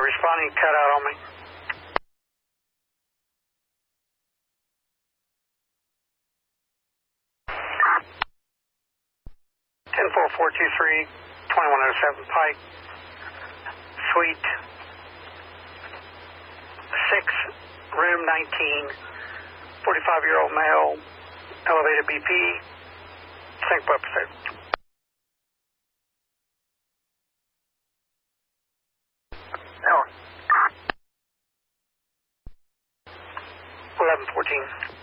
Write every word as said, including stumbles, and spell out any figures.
responding, cut out on me. ten four four two three, twenty-one oh seven Pike, Suite six, room nineteen, forty-five-year-old male, elevated B P, sync episode. eleven fourteen.